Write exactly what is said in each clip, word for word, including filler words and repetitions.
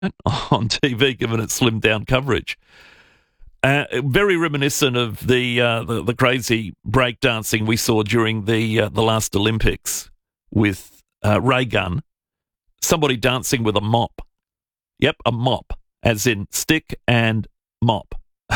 on T V, given its slimmed down coverage. Uh, very reminiscent of the, uh, the the crazy breakdancing we saw during the uh, the last Olympics with uh, ray gun. Somebody dancing with a mop. Yep, a mop, as in stick and mop,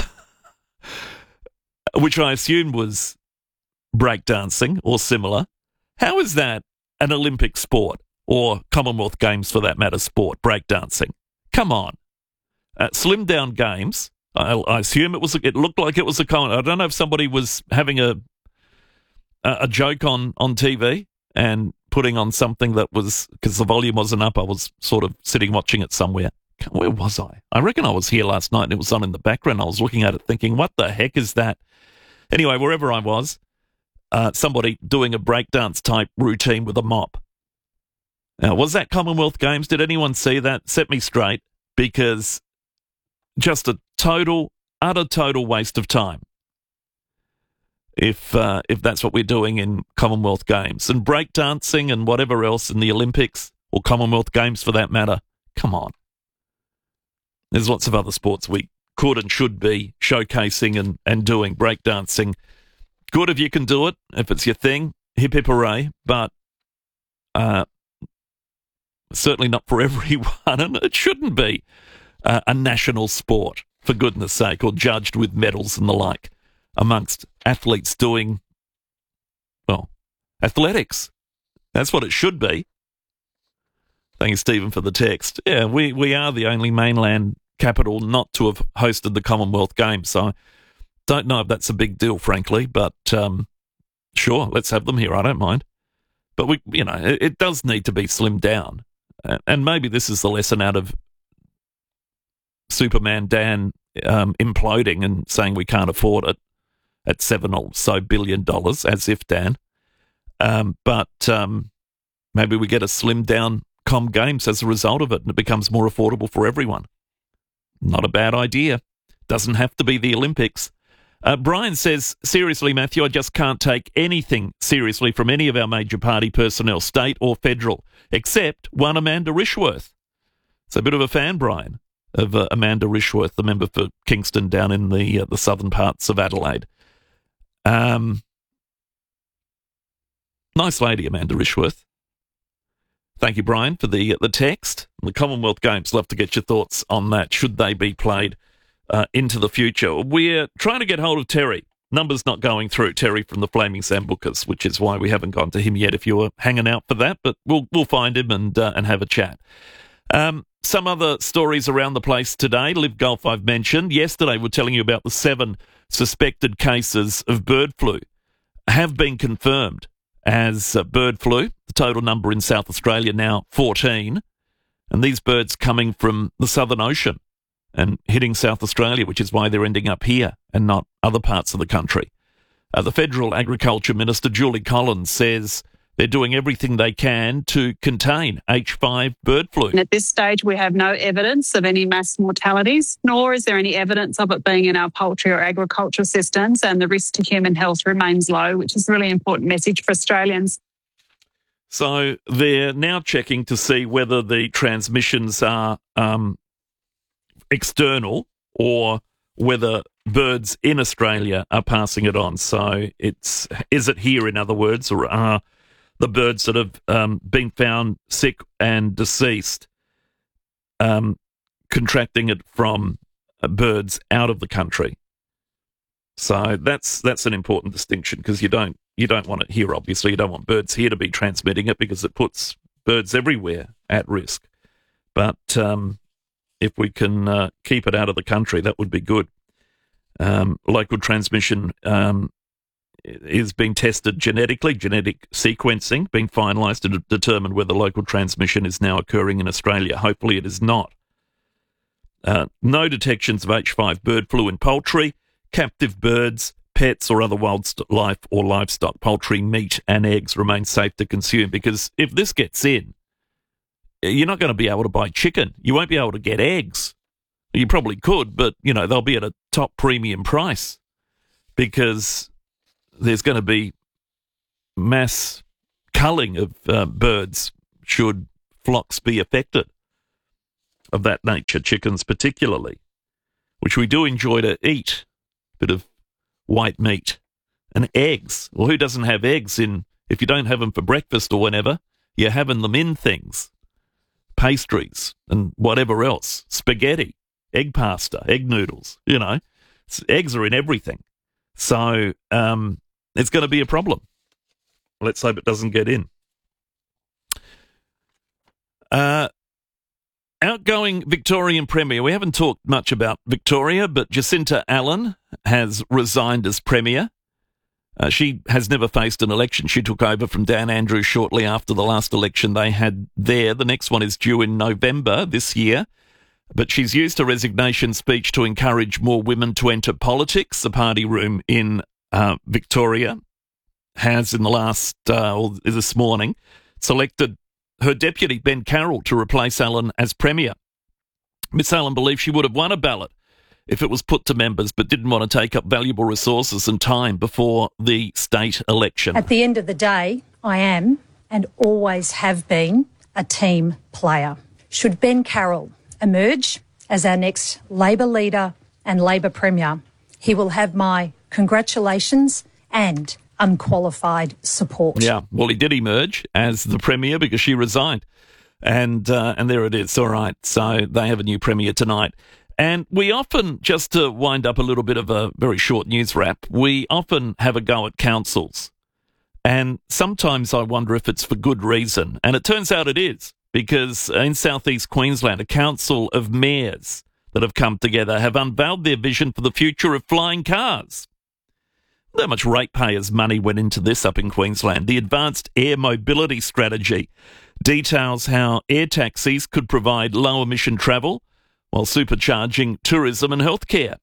which I assumed was breakdancing or similar. How is that an Olympic sport, or Commonwealth Games for that matter sport, breakdancing? Come on. Uh, slimmed down games. I, I assume it was. It looked like it was a con. I don't know if somebody was having a a, a joke on, on T V and putting on something that was, because the volume wasn't up. I was sort of sitting watching it somewhere. Where was I? I reckon I was here last night and it was on in the background. I was looking at it thinking, what the heck is that? Anyway, wherever I was, uh, somebody doing a breakdance type routine with a mop. Now, was that Commonwealth Games? Did anyone see that? Set me straight, because just a total, utter total waste of time if uh, if that's what we're doing in Commonwealth Games. And breakdancing and whatever else in the Olympics, or Commonwealth Games for that matter, come on. There's lots of other sports we could and should be showcasing and, and doing. Breakdancing, good if you can do it, if it's your thing, hip hip hooray, but uh, certainly not for everyone, and it shouldn't be uh, a national sport, for goodness sake, or judged with medals and the like amongst athletes doing, well, athletics. That's what it should be. Thank you, Stephen, for the text. Yeah, we, we are the only mainland capital not to have hosted the Commonwealth Games, so I don't know if that's a big deal, frankly, but um, sure, let's have them here. I don't mind. But, we, you know, it, it does need to be slimmed down. And maybe this is the lesson out of Superman Dan um, imploding and saying we can't afford it at seven or so billion dollars, as if, Dan. Um, but um, maybe we get a slimmed down Com Games as a result of it, and it becomes more affordable for everyone. Not a bad idea. Doesn't have to be the Olympics. Uh, Brian says, seriously, Matthew, I just can't take anything seriously from any of our major party personnel, state or federal, except one Amanda Rishworth. It's a bit of a fan, Brian, of uh, Amanda Rishworth, the member for Kingston down in the uh, the southern parts of Adelaide. Um, nice lady, Amanda Rishworth. Thank you, Brian, for the the text. The Commonwealth Games, love to get your thoughts on that. Should they be played uh, into the future? We're trying to get hold of Terry. Numbers not going through. Terry from the Flaming Sambucas, which is why we haven't gone to him yet if you were hanging out for that, but we'll we'll find him and uh, and have a chat. Um, some other stories around the place today. Live Golf I've mentioned. Yesterday we're telling you about the seven suspected cases of bird flu have been confirmed as uh, bird flu. The total number in South Australia now fourteen. And these birds coming from the Southern Ocean and hitting South Australia, which is why they're ending up here and not other parts of the country. Uh, the Federal Agriculture Minister, Julie Collins, says they're doing everything they can to contain H five bird flu. And at this stage, we have no evidence of any mass mortalities, nor is there any evidence of it being in our poultry or agriculture systems, and the risk to human health remains low, which is a really important message for Australians. So they're now checking to see whether the transmissions are um, external or whether birds in Australia are passing it on. So it's is it here, in other words, or are the birds that have um, been found sick and deceased um, contracting it from uh, birds out of the country? So that's that's an important distinction, because you don't you don't want it here. Obviously, you don't want birds here to be transmitting it, because it puts birds everywhere at risk. But um, if we can uh, keep it out of the country, that would be good. Um, local transmission um, is being tested genetically, genetic sequencing being finalised to de- determine whether local transmission is now occurring in Australia. Hopefully, it is not. Uh, no detections of H five bird flu in poultry, captive birds, pets or other wildlife or livestock. Poultry, meat and eggs remain safe to consume, because if this gets in, you're not going to be able to buy chicken. You won't be able to get eggs. You probably could, but, you know, they'll be at a top premium price, because there's going to be mass culling of uh, birds should flocks be affected. of that nature, chickens particularly, which we do enjoy to eat, bit of white meat, and eggs. Well, who doesn't have eggs in, if you don't have them for breakfast or whenever, you're having them in things, pastries and whatever else, spaghetti, egg pasta, egg noodles, you know, eggs are in everything. So um, it's going to be a problem. Let's hope it doesn't get in. Uh, outgoing Victorian Premier. We haven't talked much about Victoria, but Jacinta Allen has resigned as Premier. Uh, she has never faced an election. She took over from Dan Andrews shortly after the last election they had there. The next one is due in November this year. But she's used her resignation speech to encourage more women to enter politics. The party room in uh, Victoria has, in the last, uh, or this morning, selected her deputy, Ben Carroll, to replace Allen as Premier. Miss Allen believes she would have won a ballot if it was put to members, but didn't want to take up valuable resources and time before the state election. At the end of the day, I am and always have been a team player. Should Ben Carroll emerge as our next Labor leader and Labor Premier, he will have my congratulations and unqualified support. Yeah, well, he did emerge as the Premier because she resigned. And uh, and there it is. All right, so they have a new Premier tonight. And we often, just to wind up a little bit of a very short news wrap, we often have a go at councils. And sometimes I wonder if it's for good reason. And it turns out it is, because in southeast Queensland, a council of mayors that have come together have unveiled their vision for the future of flying cars. How much ratepayers' money went into this up in Queensland? The Advanced Air Mobility Strategy details how air taxis could provide low-emission travel while supercharging tourism and healthcare.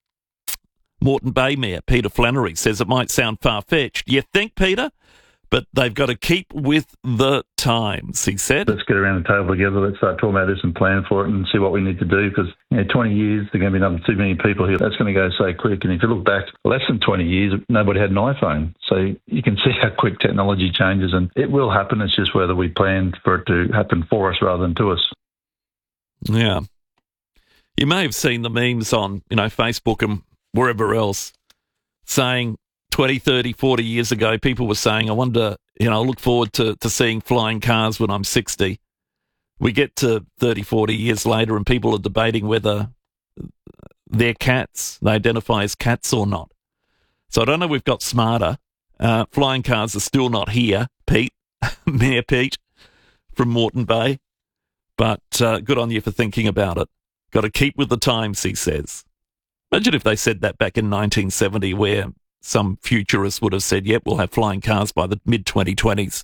Moreton Bay Mayor Peter Flannery says it might sound far-fetched. You think, Peter? But they've got to keep with the times, he said. Let's get around the table together. Let's start talking about this and plan for it and see what we need to do, because you know, twenty years, there are going to be another two million people here. That's going to go so quick. And if you look back less than twenty years, nobody had an iPhone. So you can see how quick technology changes, and it will happen. It's just whether we plan for it to happen for us rather than to us. Yeah. You may have seen the memes on, you know, Facebook and wherever else saying twenty, thirty, forty years ago, people were saying, I wonder, you know, I look forward to, to seeing flying cars when I'm sixty. We get to thirty, forty years later and people are debating whether they're cats, they identify as cats or not. So I don't know if we've got smarter. Uh, flying cars are still not here, Pete, Mayor Pete from Moreton Bay. But uh, good on you for thinking about it. Got to keep with the times, he says. Imagine if they said that back in nineteen seventy, where some futurist would have said, yep, we'll have flying cars by the mid twenty twenties.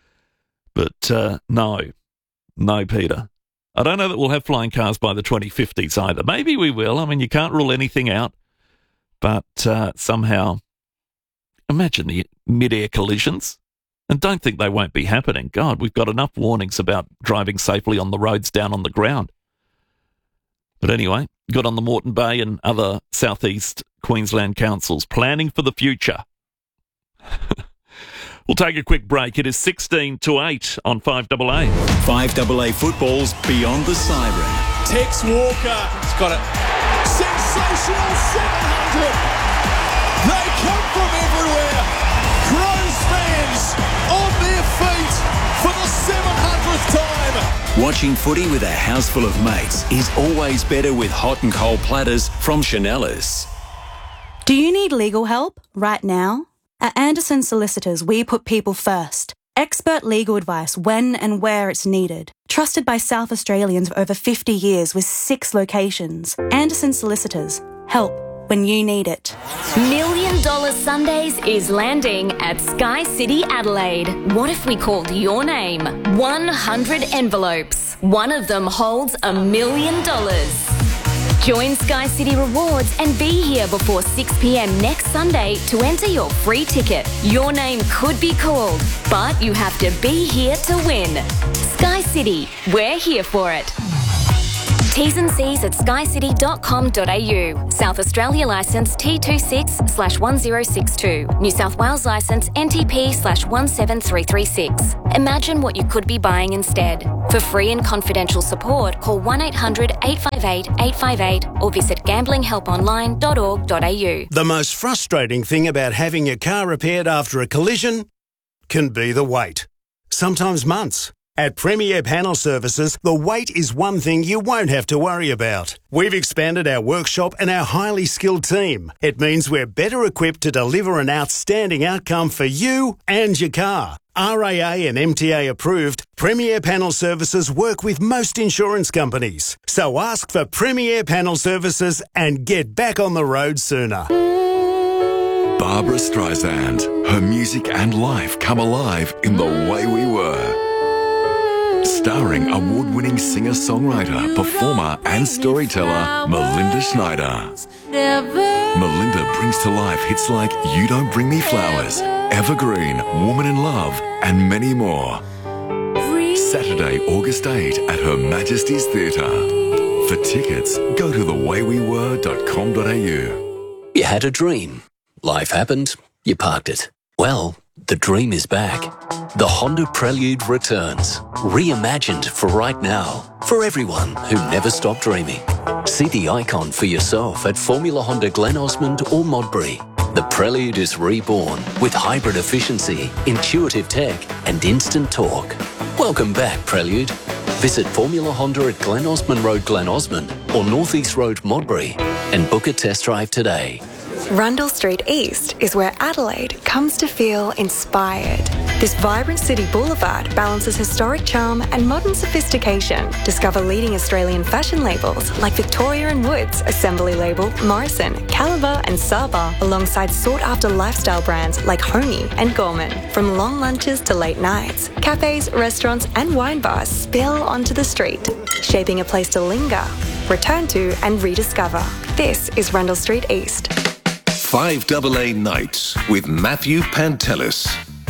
But uh, no, no, Peter. I don't know that we'll have flying cars by the twenty fifties either. Maybe we will. I mean, you can't rule anything out. But uh, somehow, imagine the mid-air collisions. And don't think they won't be happening. God, we've got enough warnings about driving safely on the roads down on the ground. But anyway, good on the Moreton Bay and other southeast Queensland councils planning for the future. We'll take a quick break. It is sixteen to eight on five A A. five A A football's Beyond the Siren. Tex Walker. He's got it. Sensational seven hundred. They come from everywhere. Crows fans on their feet for the seven hundredth time. Watching footy with a house full of mates is always better with hot and cold platters from Chanellas. Do you need legal help right now? At Anderson Solicitors, we put people first. Expert legal advice when and where it's needed. Trusted by South Australians for over fifty years with six locations. Anderson Solicitors. Help when you need it. Million Dollar Sundays is landing at Sky City Adelaide. What if we called your name? one hundred envelopes. One of them holds a million dollars. Join Sky City Rewards and be here before six p.m. next Sunday to enter your free ticket. Your name could be called, but you have to be here to win. Sky City, we're here for it. T's and C's at sky city dot com dot a u. South Australia licence T twenty-six slash one zero six two. New South Wales licence N T P slash one seven three three six. Imagine what you could be buying instead. For free and confidential support, call one eight hundred eight five eight eight five eight or visit gambling help online dot org dot a u. The most frustrating thing about having your car repaired after a collision can be the wait. Sometimes months. At Premier Panel Services, the wait is one thing you won't have to worry about. We've expanded our workshop and our highly skilled team. It means we're better equipped to deliver an outstanding outcome for you and your car. R A A and M T A approved, Premier Panel Services work with most insurance companies. So ask for Premier Panel Services and get back on the road sooner. Barbara Streisand. Her music and life come alive in The Way We Were. Starring award-winning singer-songwriter, performer and storyteller Melinda Schneider. Melinda brings to life hits like You Don't Bring Me Flowers, Evergreen, Woman in Love and many more. Saturday, August eighth at Her Majesty's Theatre. For tickets, go to the way we were dot com dot a u. You had a dream. Life happened. You parked it. Well, the dream is back. The Honda Prelude returns, reimagined for right now, for everyone who never stopped dreaming. See the icon for yourself at Formula Honda Glen Osmond or Modbury. The Prelude is reborn with hybrid efficiency, intuitive tech and instant torque. Welcome back, Prelude. Visit Formula Honda at Glen Osmond Road, Glen Osmond or North East Road, Modbury and book a test drive today. Rundle Street East is where Adelaide comes to feel inspired. This vibrant city boulevard balances historic charm and modern sophistication. Discover leading Australian fashion labels like Victoria and Woods, Assembly Label, Morrison, Caliber and Saba, alongside sought-after lifestyle brands like Honey and Gorman. From long lunches to late nights, cafes, restaurants and wine bars spill onto the street, shaping a place to linger, return to and rediscover. This is Rundle Street East. five A A Nights with Matthew Pantelis.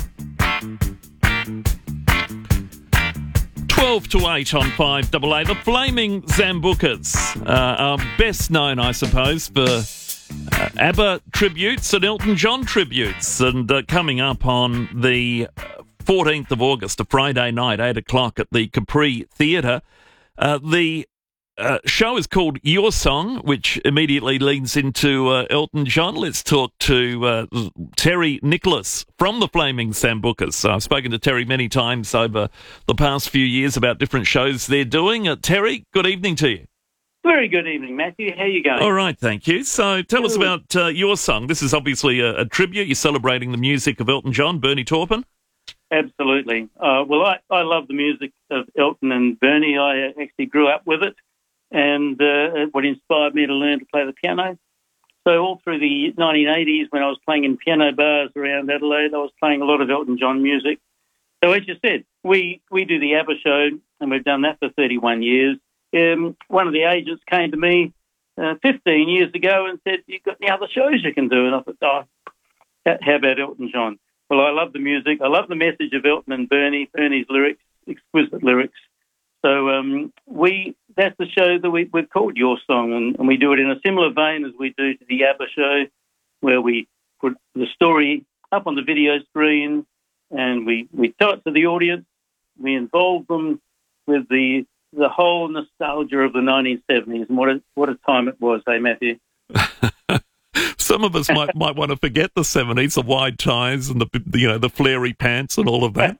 twelve to eight on five A A. The Flaming Zambucas uh, are best known, I suppose, for uh, ABBA tributes and Elton John tributes. And uh, coming up on the fourteenth of August, a Friday night, eight o'clock at the Capri Theatre, uh, the Uh, show is called Your Song, which immediately leads into uh, Elton John. Let's talk to uh, Terry Nicholas from the Flaming Zambucas. So I've spoken to Terry many times over the past few years about different shows they're doing. Uh, Terry, good evening to you. Very good evening, Matthew. How are you going? All right, thank you. So tell us about uh, Your Song. This is obviously a, a tribute. You're celebrating the music of Elton John, Bernie Taupin. Absolutely. Uh, well, I, I love the music of Elton and Bernie. I actually grew up with it. And uh, what inspired me to learn to play the piano. So all through the nineteen eighties, when I was playing in piano bars around Adelaide, I was playing a lot of Elton John music. So as you said, we, we do the ABBA show, and we've done that for thirty-one years. Um, one of the agents came to me uh, fifteen years ago and said, "You've got any other shows you can do?" And I thought, oh, how about Elton John? Well, I love the music. I love the message of Elton and Bernie, Bernie's lyrics, exquisite lyrics. So um, we that's the show that we, we've called Your Song, and, and we do it in a similar vein as we do to the ABBA show, where we put the story up on the video screen and we, we tell it to the audience. We involve them with the the whole nostalgia of the nineteen seventies, and what a, what a time it was, hey, Matthew? Some of us might might want to forget the seventies, the wide ties and the you know the flary pants and all of that.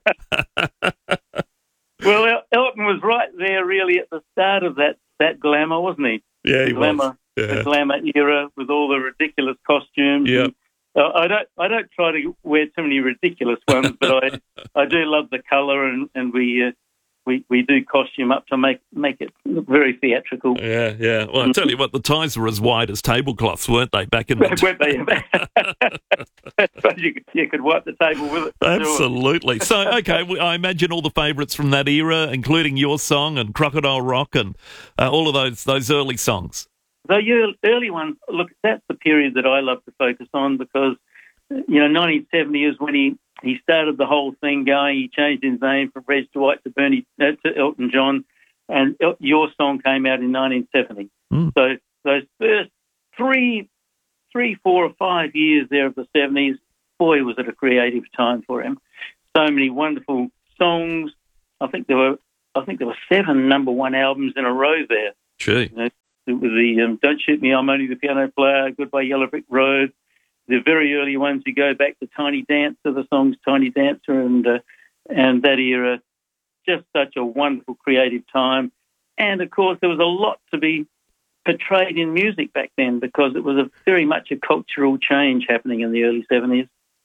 Well, El- Elton was right there really at the start of that, that glamour, wasn't he? Yeah, he the glamour, was. Yeah. The glamour era with all the ridiculous costumes. Yeah. And, uh, I don't I don't try to wear too many ridiculous ones, but I I do love the colour, and, and we uh, we we do costume up to make make it look very theatrical. Yeah, yeah. Well, I tell you what, the ties were as wide as tablecloths, weren't they, back in the weren't they? But you, you could wipe the table with it. Absolutely. Sure. So, okay, well, I imagine all the favourites from that era, including Your Song and Crocodile Rock and uh, all of those those early songs. The early ones, look, that's the period that I love to focus on because, you know, nineteen seventy is when he, he started the whole thing going. He changed his name from Reg Dwight to Bernie uh, to Elton John. and Your Song came out in nineteen seventy. Mm. So those first three, three, four or five years there of the seventies, boy, was it a creative time for him. So many wonderful songs. I think there were, I think there were seven number one albums in a row there. Gee. You know, it was the um, Don't Shoot Me, I'm Only the Piano Player, Goodbye Yellow Brick Road. The very early ones, you go back to Tiny Dancer, the songs Tiny Dancer, and uh, and that era. Just such a wonderful creative time. And, of course, there was a lot to be portrayed in music back then because it was a very much a cultural change happening in the early seventies.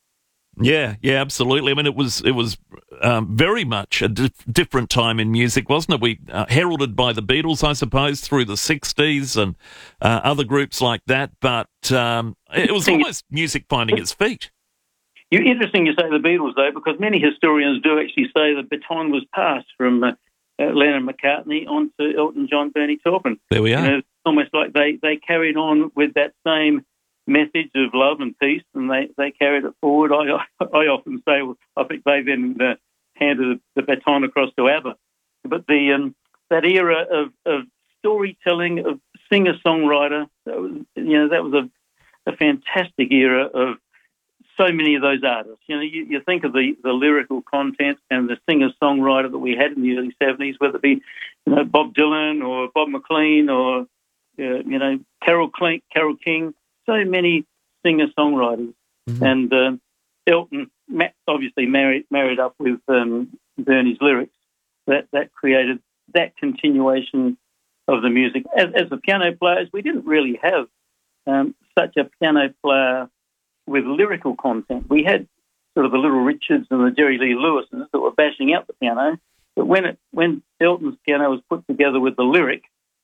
Yeah, yeah, absolutely. I mean, it was it was um, very much a di- different time in music, wasn't it? We uh, heralded by the Beatles, I suppose, through the sixties and uh, other groups like that. But um, it was almost music finding its feet. You interesting you say the Beatles though, because many historians do actually say the baton was passed from uh, uh, Lennon McCartney on to Elton John, Bernie Taupin. There we are. You know, it's almost like they, they carried on with that same message of love and peace, and they, they carried it forward. I I often say, well, I think they then uh, handed the baton across to ABBA. But the um, that era of, of storytelling, of singer-songwriter, that was, you know, that was a, a fantastic era of so many of those artists. You know, you, you think of the, the lyrical content and the singer-songwriter that we had in the early seventies, whether it be, you know, Bob Dylan or Bob McLean or, uh, you know, Carole King, Carole King. So many singer-songwriters. Mm-hmm. And uh, Elton obviously married married up with um, Bernie's lyrics. That that created that continuation of the music. As, as the piano players, we didn't really have um, such a piano player with lyrical content. We had sort of the Little Richards and the Jerry Lee Lewises that were bashing out the piano. But when it when Elton's piano was put together with the lyric,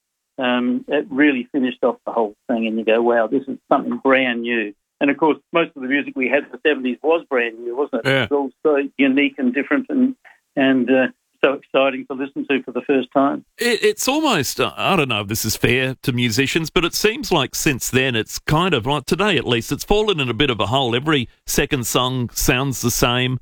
Um, it really finished off the whole thing, and you go, wow, this is something brand new. And, of course, most of the music we had in the seventies was brand new, wasn't it? Yeah. It was all so unique and different and, and uh, so exciting to listen to for the first time. It, it's almost, uh, I don't know if this is fair to musicians, but it seems like since then it's kind of, like today at least, it's fallen in a bit of a hole. Every second song sounds the same.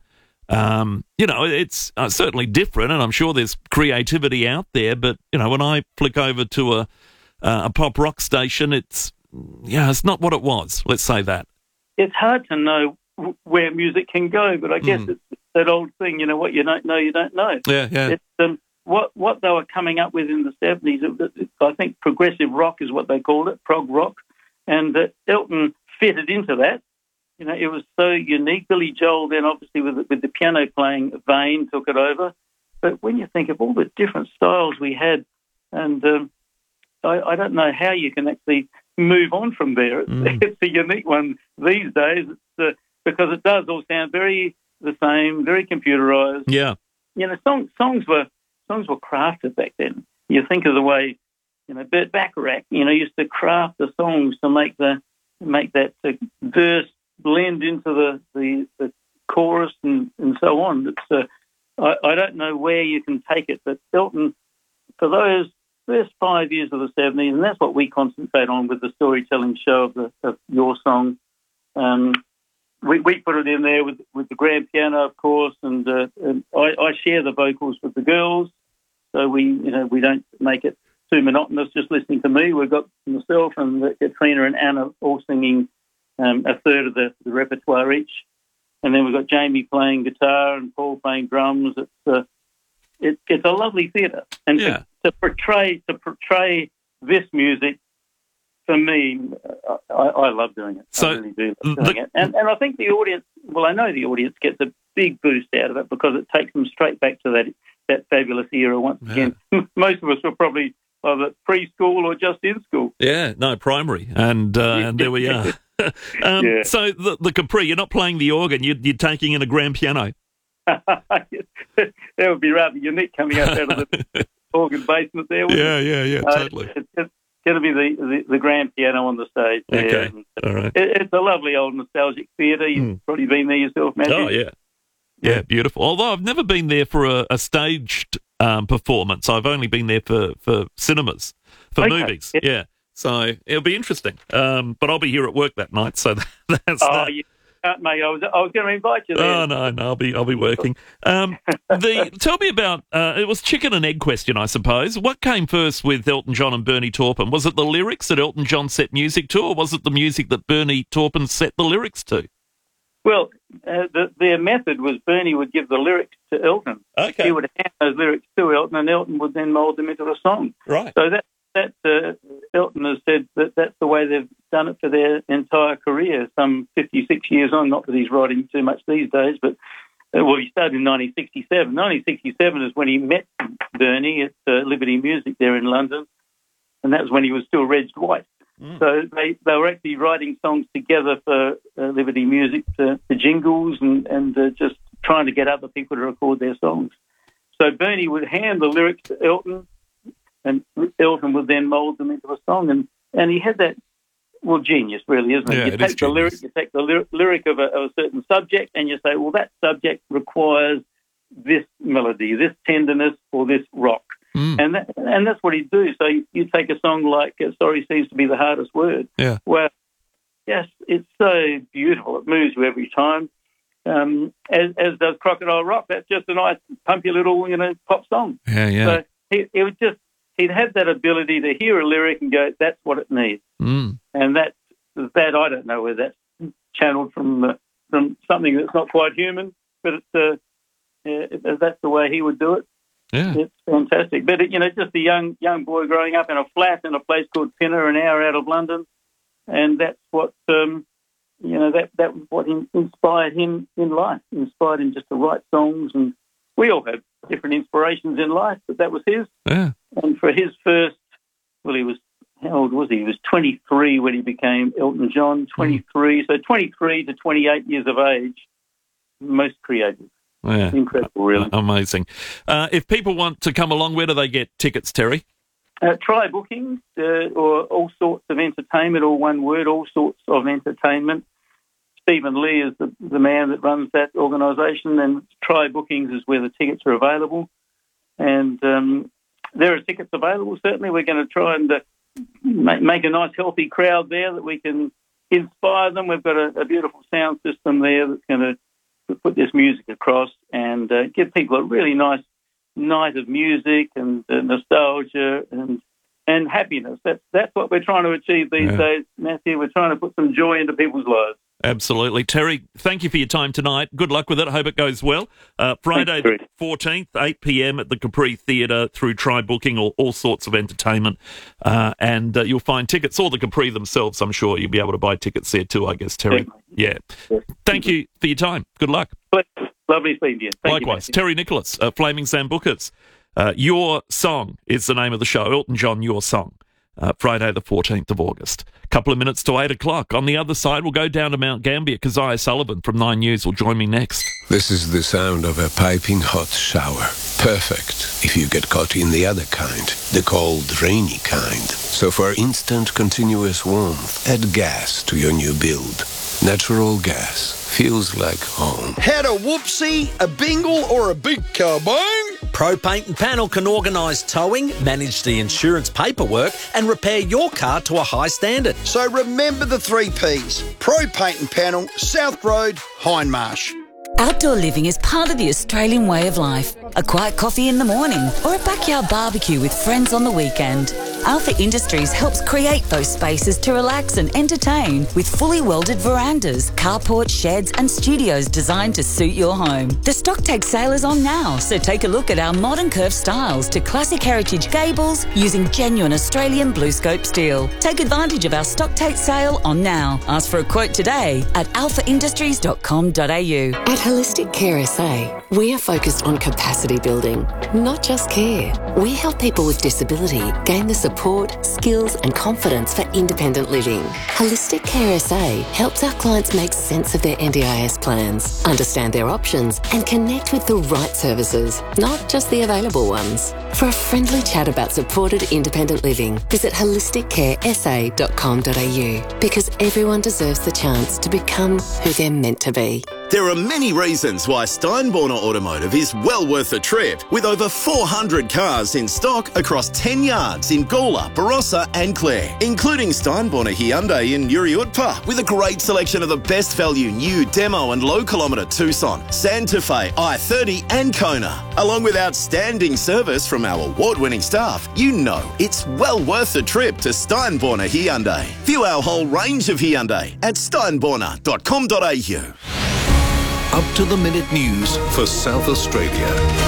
Um, you know, it's uh, certainly different, and I'm sure there's creativity out there. But you know, when I flick over to a uh, a pop rock station, it's yeah, it's not what it was. Let's say that. It's hard to know w- where music can go, but I guess mm. it's that old thing. You know, what you don't know, you don't know. Yeah, yeah. It's, um, what what they were coming up with in the seventies, I think progressive rock is what they called it, prog rock, and uh, Elton fitted into that. You know, it was so unique. Billy Joel then, obviously, with, with the piano playing vein, took it over. But when you think of all the different styles we had, and um, I, I don't know how you can actually move on from there. It's, mm. it's a unique one these days it's, uh, because it does all sound very the same, very computerized. Yeah. You know, song, songs were songs were crafted back then. You think of the way, you know, Burt Bacharach, you know, used to craft the songs to make the make that uh, verse blend into the, the, the chorus and, and so on. It's, uh, I, I don't know where you can take it, but Elton, for those first five years of the seventies, and that's what we concentrate on with the storytelling show of, the, of Your Song, um, we, we put it in there with, with the grand piano, of course, and, uh, and I, I share the vocals with the girls, so we, you know, we don't make it too monotonous just listening to me. We've got myself and Katrina and Anna all singing Um, a third of the, the repertoire each. And then we've got Jamie playing guitar and Paul playing drums. It's uh, it, it's a lovely theatre. And yeah. to, to portray to portray this music, for me, I, I love doing it. So, I really do love doing the, it. And, and I think the audience, well, I know the audience gets a big boost out of it because it takes them straight back to that, that fabulous era once yeah. again. Most of us were probably either preschool or just in school. Yeah, no, primary. And, uh, and there we are. um, yeah. So the, the Capri, you're not playing the organ, you're, you're taking in a grand piano. That would be rather unique coming out out of the organ basement there. Yeah, it? yeah, yeah, uh, totally. It's, it's going to be the, the, the grand piano on the stage. Okay, and all right. It, it's a lovely old nostalgic theatre. You've mm. probably been there yourself, Matthew. Oh, yeah. Yeah, beautiful. Although I've never been there for a, a staged um, performance. I've only been there for, for cinemas, for okay. movies. Yeah. yeah. So it'll be interesting. Um, but I'll be here at work that night, so that's oh, that. You, can't, mate. I was, I was going to invite you there. Oh, no, no, I'll be, I'll be working. Um, the Tell me about, uh, it was chicken and egg question, I suppose. What came first with Elton John and Bernie Taupin? Was it the lyrics that Elton John set music to, or was it the music that Bernie Taupin set the lyrics to? Well, uh, the, their method was Bernie would give the lyrics to Elton. Okay. He would hand those lyrics to Elton, and Elton would then mould them into a song. Right. So that, that uh, Elton has said that that's the way they've done it for their entire career, some fifty-six years on. Not that he's writing too much these days, but, uh, well, he started in nineteen sixty-seven. nineteen sixty-seven is when he met Bernie at uh, Liberty Music there in London, and that was when he was still Reg White. Mm. So they, they were actually writing songs together for uh, Liberty Music, for, for jingles, and, and uh, just trying to get other people to record their songs. So Bernie would hand the lyrics to Elton, and Elton would then mould them into a song. And, and he had that, well, genius, really, isn't it? Yeah, you it take is the lyric, genius. you take the lyric, lyric of, a, of a certain subject, and you say, well, that subject requires this melody, this tenderness, or this rock. Mm. And that, and that's what he'd do. So you, you take a song like uh, Sorry Seems to Be the Hardest Word. Yeah. Well, yes, it's so beautiful. It moves you every time, um, as, as does Crocodile Rock. That's just a nice, pumpy little, you know, pop song. Yeah, yeah. So he, it was just, he'd have that ability to hear a lyric and go, that's what it needs. Mm. And that, that I don't know whether that's channeled from uh, from something that's not quite human, but it's uh, uh, that's the way he would do it. Yeah. It's fantastic. But, you know, just a young young boy growing up in a flat in a place called Pinner, an hour out of London, and that's what, um, you know, that, that was what inspired him in life, inspired him just to write songs. And we all have different inspirations in life, but that was his. Yeah. And for his first, well, he was, how old was he? He was twenty-three when he became Elton John, twenty-three. Mm. So twenty-three to twenty-eight years of age, most creative. Yeah. Incredible, really. Amazing. Uh, if people want to come along, where do they get tickets, Terry? Uh, try bookings uh, or All Sorts of Entertainment, all one word, All Sorts of Entertainment. Stephen Lee is the, the man that runs that organisation, and Try Bookings is where the tickets are available. And um, there are tickets available, certainly. We're going to try and uh, make, make a nice, healthy crowd there that we can inspire them. We've got a, a beautiful sound system there that's going to put this music across and uh, give people a really nice night of music and uh, nostalgia and and happiness. That's that's what we're trying to achieve these yeah. days, Matthew. We're trying to put some joy into people's lives. Absolutely. Terry, thank you for your time tonight. Good luck with it. I hope it goes well. Uh, Friday the fourteenth, eight p.m. at the Capri Theatre through Try Booking or All Sorts of Entertainment. Uh, and uh, you'll find tickets, or the Capri themselves, I'm sure you'll be able to buy tickets there too, I guess, Terry. Yeah. yeah. Thank you for your time. Good luck. Lovely speaking to you. Thank Likewise. You, Terry Nicholas, uh, Flaming Sambucas. Uh, Your Song is the name of the show. Elton John, Your Song. Uh, Friday the fourteenth of August. Couple of minutes to eight o'clock. On the other side, we'll go down to Mount Gambier. Keziah Sullivan from Nine News will join me next. This is the sound of a piping hot shower. Perfect if you get caught in the other kind, the cold, rainy kind. So for instant, continuous warmth, add gas to your new build. Natural gas feels like home. Had a whoopsie, a bingle, or a big kabang? Pro Paint and Panel can organise towing, manage the insurance paperwork, and repair your car to a high standard. So remember the three Ps. Pro Paint and Panel, South Road, Hindmarsh. Outdoor living is part of the Australian way of life. A quiet coffee in the morning or a backyard barbecue with friends on the weekend. Alpha Industries helps create those spaces to relax and entertain with fully welded verandas, carports, sheds and studios designed to suit your home. The stock take sale is on now, so take a look at our modern curved styles to classic heritage gables using genuine Australian blue scope steel. Take advantage of our stock take sale on now. Ask for a quote today at alpha industries dot com dot a u. At Holistic Care S A, we are focused on capacity building, not just care. We help people with disability gain the support, skills and confidence for independent living. Holistic Care S A helps our clients make sense of their N D I S plans, understand their options and connect with the right services, not just the available ones. For a friendly chat about supported independent living, visit holistic care s a dot com dot a u, because everyone deserves the chance to become who they're meant to be. There are many reasons why Steinborner Automotive is well worth a trip, with over four hundred cars in stock across ten yards in Gawler, Barossa and Clare, including Steinborner Hyundai in Uriutpa, with a great selection of the best value new demo and low kilometre Tucson, Santa Fe, I thirty and Kona. Along with outstanding service from our award-winning staff, you know it's well worth a trip to Steinborner Hyundai. View our whole range of Hyundai at steinborner dot com dot a u. Up-to-the-minute news for South Australia.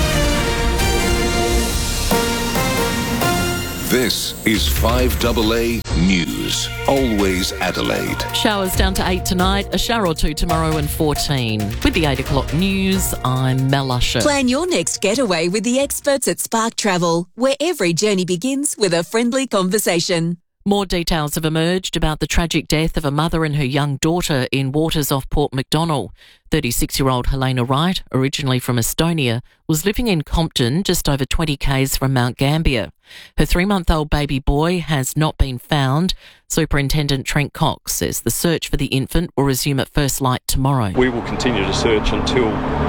This is five A A News. Always Adelaide. Showers down to eight tonight, a shower or two tomorrow and fourteen. With the eight o'clock news, I'm Mel Usher. Plan your next getaway with the experts at Spark Travel, where every journey begins with a friendly conversation. More details have emerged about the tragic death of a mother and her young daughter in waters off Port MacDonnell. thirty-six-year-old Helena Wright, originally from Estonia, was living in Compton, just over twenty kays from Mount Gambier. Her three-month-old baby boy has not been found. Superintendent Trent Cox says the search for the infant will resume at first light tomorrow. We will continue to search until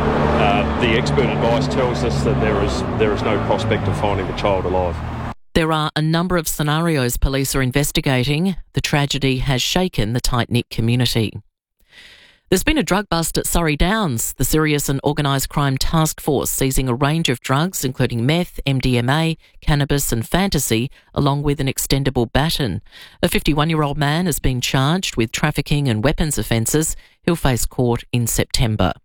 uh, the expert advice tells us that there is there is no prospect of finding the child alive. There are a number of scenarios police are investigating. The tragedy has shaken the tight-knit community. There's been a drug bust at Surrey Downs. The Serious and Organised Crime Task Force seizing a range of drugs, including meth, M D M A, cannabis and fantasy, along with an extendable baton. A fifty-one-year-old man has been charged with trafficking and weapons offences. He'll face court in September.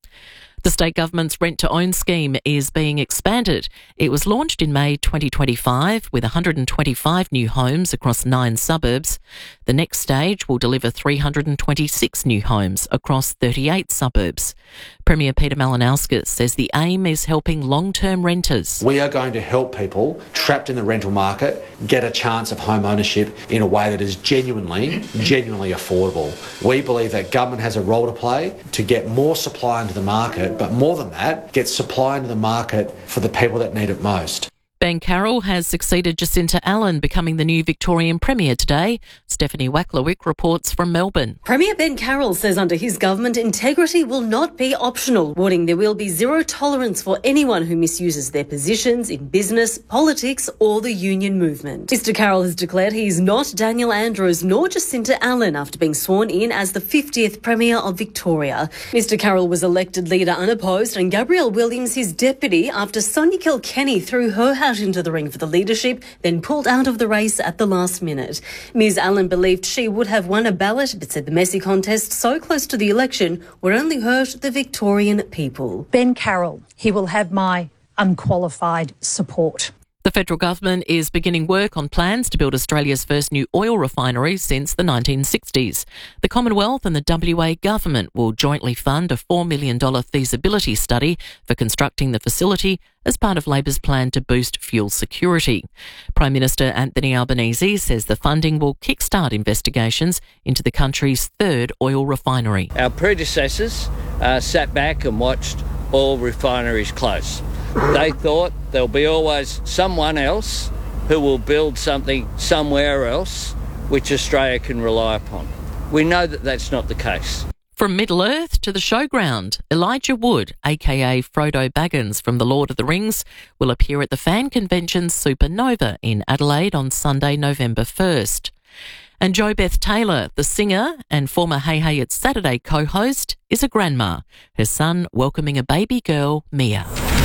The state government's rent-to-own scheme is being expanded. It was launched in May twenty twenty-five with one hundred twenty-five new homes across nine suburbs. The next stage will deliver three hundred twenty-six new homes across thirty-eight suburbs. Premier Peter Malinauskas says the aim is helping long-term renters. We are going to help people trapped in the rental market get a chance of home ownership in a way that is genuinely, genuinely affordable. We believe that government has a role to play to get more supply into the market, but more than that, get supply into the market for the people that need it most. Ben Carroll has succeeded Jacinta Allen, becoming the new Victorian Premier today. Stephanie Wacklowick reports from Melbourne. Premier Ben Carroll says under his government, integrity will not be optional, warning there will be zero tolerance for anyone who misuses their positions in business, politics or the union movement. Mister Carroll has declared he is not Daniel Andrews nor Jacinta Allen after being sworn in as the fiftieth Premier of Victoria. Mister Carroll was elected leader unopposed and Gabrielle Williams his deputy after Sonia Kilkenny threw her hat into the ring for the leadership, then pulled out of the race at the last minute. Miz Allen believed she would have won a ballot, but said the messy contest so close to the election would only hurt the Victorian people. Ben Carroll, he will have my unqualified support. The federal government is beginning work on plans to build Australia's first new oil refinery since the nineteen sixties. The Commonwealth and the W A government will jointly fund a four million dollars feasibility study for constructing the facility as part of Labor's plan to boost fuel security. Prime Minister Anthony Albanese says the funding will kickstart investigations into the country's third oil refinery. Our predecessors uh, sat back and watched oil refineries close. They thought there'll be always someone else who will build something somewhere else which Australia can rely upon. We know that that's not the case. From Middle-earth to the showground, Elijah Wood, aka Frodo Baggins from The Lord of the Rings, will appear at the fan convention Supernova in Adelaide on Sunday, November first. And Jo Beth Taylor, the singer and former Hey Hey It's Saturday co-host, is a grandma, her son welcoming a baby girl, Mia.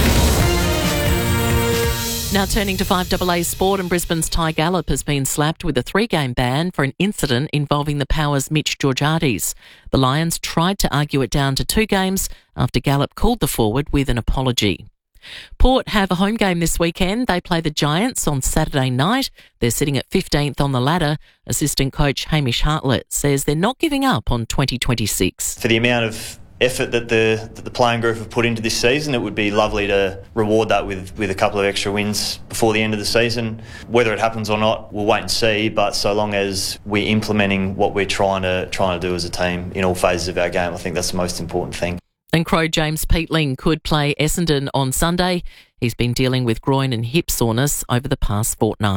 Now turning to five A A sport, and Brisbane's Ty Gallop has been slapped with a three-game ban for an incident involving the Power's Mitch Georgiades. The Lions tried to argue it down to two games after Gallop called the forward with an apology. Port have a home game this weekend. They play the Giants on Saturday night. They're sitting at fifteenth on the ladder. Assistant coach Hamish Hartlett says they're not giving up on twenty twenty-six. For the amount of effort that the that the playing group have put into this season, it would be lovely to reward that with, with a couple of extra wins before the end of the season. Whether it happens or not, we'll wait and see, but so long as we're implementing what we're trying to trying to do as a team in all phases of our game, I think that's the most important thing. And Crow James Peatling could play Essendon on Sunday. He's been dealing with groin and hip soreness over the past fortnight.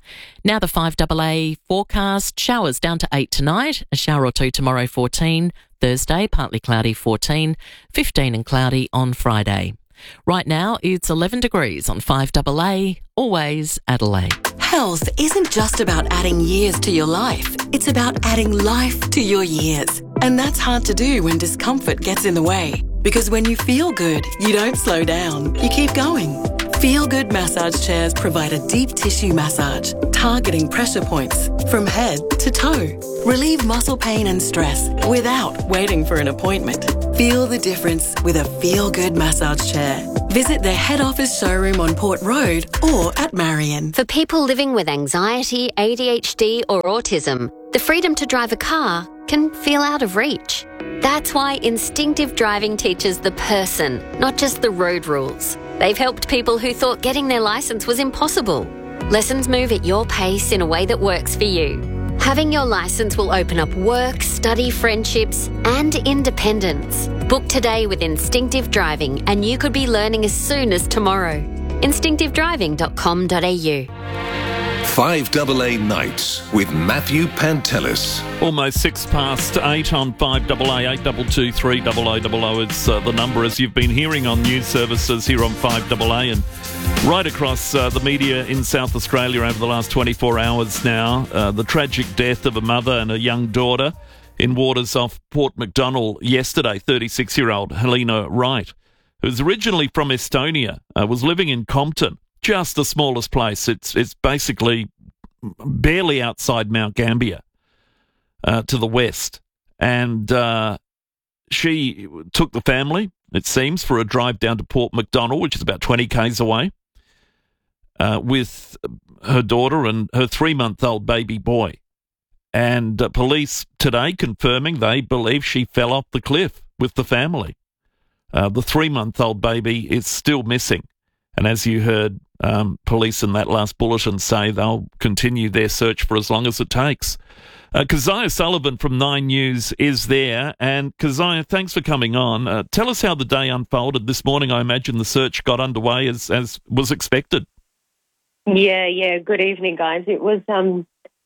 Now the five A A forecast. Showers down to eight tonight, a shower or two tomorrow, fourteen. Thursday, partly cloudy, fourteen. fifteen and cloudy on Friday. Right now, it's eleven degrees on five A A, always Adelaide. Health isn't just about adding years to your life. It's about adding life to your years. And that's hard to do when discomfort gets in the way. Because when you feel good, you don't slow down. You keep going. Feel Good massage chairs provide a deep tissue massage, targeting pressure points from head to toe. Relieve muscle pain and stress without waiting for an appointment. Feel the difference with a Feel Good massage chair. Visit their head office showroom on Port Road or at Marion. For people living with anxiety, A D H D or autism, the freedom to drive a car can feel out of reach. That's why Instinctive Driving teaches the person, not just the road rules. They've helped people who thought getting their licence was impossible. Lessons move at your pace in a way that works for you. Having your licence will open up work, study, friendships and independence. Book today with Instinctive Driving and you could be learning as soon as tomorrow. instinctive driving dot com dot a u. five A A Nights with Matthew Pantelis. Almost six past eight on five A A, eight two two three double oh double oh is uh, the number, as you've been hearing on news services here on five A A and right across uh, the media in South Australia over the last twenty-four hours now. Uh, the tragic death of a mother and a young daughter in waters off Port Macdonald yesterday. thirty-six-year-old Helena Wright, who's originally from Estonia, uh, was living in Compton. Just the smallest place. It's it's basically barely outside Mount Gambier uh, to the west. And uh, she took the family, it seems, for a drive down to Port Macdonald, which is about twenty kays away, uh, with her daughter and her three-month-old baby boy. And uh, police today confirming they believe she fell off the cliff with the family. Uh, the three-month-old baby is still missing. And as you heard, um, police in that last bulletin say they'll continue their search for as long as it takes. Uh, Keziah Sullivan from Nine News is there. And Keziah, thanks for coming on. Uh, tell us how the day unfolded this morning. I imagine the search got underway as, as was expected. Yeah, yeah. Good evening, guys. It was, um,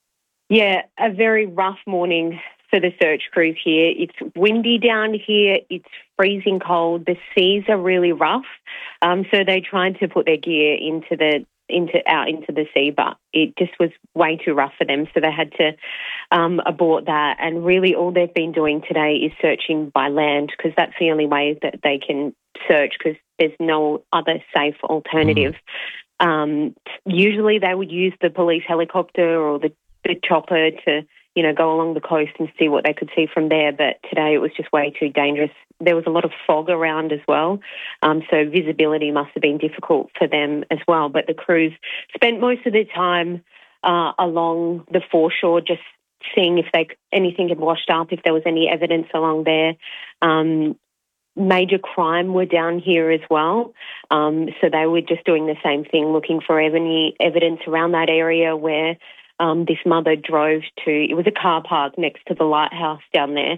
yeah, a very rough morning for the search crews here. It's windy down here. It's freezing cold. The seas are really rough. Um, so they tried to put their gear into the into out into the sea, but it just was way too rough for them. So they had to um, abort that. And really, all they've been doing today is searching by land, because that's the only way that they can search, because there's no other safe alternative. Mm. Um, usually, they would use the police helicopter or the, the chopper to, you know, go along the coast and see what they could see from there. But today it was just way too dangerous. There was a lot of fog around as well, um, so visibility must have been difficult for them as well. But the crews spent most of their time uh, along the foreshore, just seeing if they anything had washed up, if there was any evidence along there. Um, major crime were down here as well, um, so they were just doing the same thing, looking for any evidence around that area where Um, this mother drove to. It was a car park next to the lighthouse down there.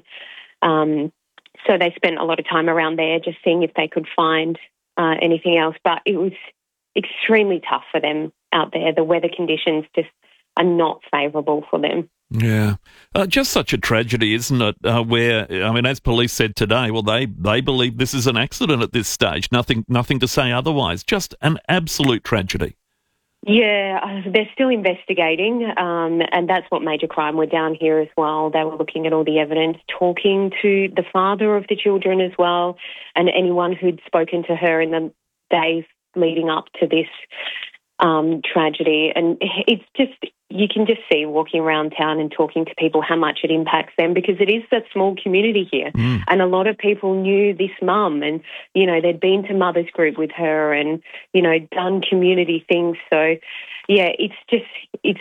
Um, so they spent a lot of time around there just seeing if they could find uh, anything else. But it was extremely tough for them out there. The weather conditions just are not favourable for them. Yeah. Uh, just such a tragedy, isn't it, uh, where, I mean, as police said today, well, they, they believe this is an accident at this stage. Nothing, nothing to say otherwise. Just an absolute tragedy. Yeah, they're still investigating, um, and that's what major crime were down here as well. They were looking at all the evidence, talking to the father of the children as well, and anyone who'd spoken to her in the days leading up to this um, tragedy. And it's just, you can just see walking around town and talking to people how much it impacts them, because it is a small community here. Mm. And a lot of people knew this mum, and, you know, they'd been to Mother's Group with her and, you know, done community things. So, yeah, it's just, it's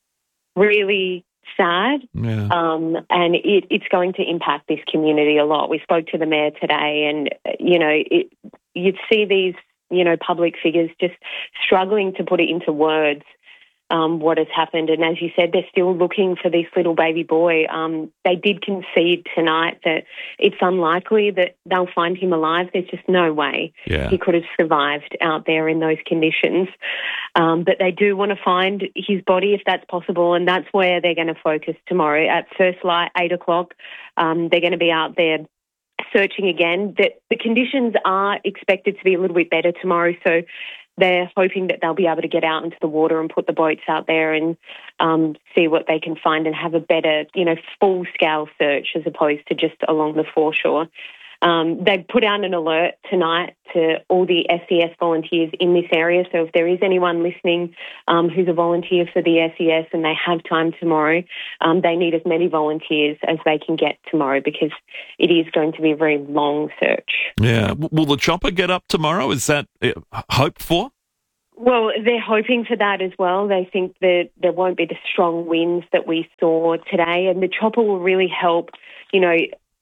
really sad. Yeah. Um, and it, it's going to impact this community a lot. We spoke to the mayor today, and, you know, it, you'd see these, you know, public figures just struggling to put it into words. um, what has happened. And as you said, they're still looking for this little baby boy. Um, they did concede tonight that it's unlikely that they'll find him alive. There's just no way Yeah. he could have survived out there in those conditions. Um, but they do want to find his body if that's possible, and that's where they're going to focus tomorrow. At first light, eight o'clock, um, they're going to be out there searching again. The, the conditions are expected to be a little bit better tomorrow, so they're hoping that they'll be able to get out into the water and put the boats out there and um, see what they can find and have a better, you know, full-scale search as opposed to just along the foreshore. Um, they put out an alert tonight to all the S E S volunteers in this area. So if there is anyone listening um, who's a volunteer for the S E S and they have time tomorrow, um, they need as many volunteers as they can get tomorrow because it is going to be a very long search. Yeah. W- Will the chopper get up tomorrow? Is that uh, hoped for? Well, they're hoping for that as well. They think that there won't be the strong winds that we saw today, and the chopper will really help, you know,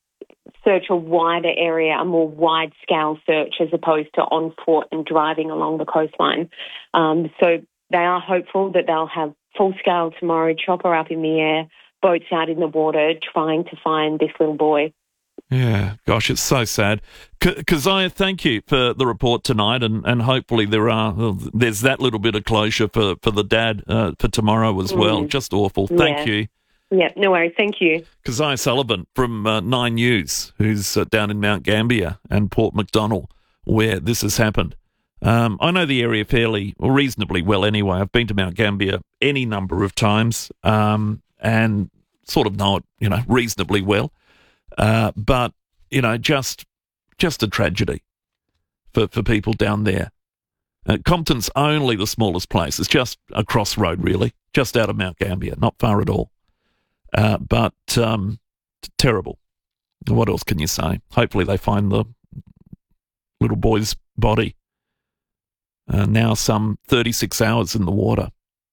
search a wider area, a more wide-scale search as opposed to on foot and driving along the coastline. Um, so they are hopeful that they'll have full-scale tomorrow, chopper up in the air, boats out in the water, trying to find this little boy. Yeah, gosh, it's so sad. Keziah, thank you for the report tonight, and, and hopefully there are there's that little bit of closure for, for the dad uh, for tomorrow as well. Mm. Just awful. Thank Yeah. you. Yeah, no worries. Thank you. Keziah Sullivan from uh, Nine News, who's uh, down in Mount Gambier and Port Macdonald, where this has happened. Um, I know the area fairly, or reasonably well anyway. I've been to Mount Gambier any number of times um, and sort of know it, you know, reasonably well. Uh, but, you know, just just a tragedy for, for people down there. Uh, Compton's only the smallest place. It's just a crossroad, really, just out of Mount Gambier, not far at all. Uh, but um, terrible. What else can you say? Hopefully they find the little boy's body. Uh, now some thirty-six hours in the water.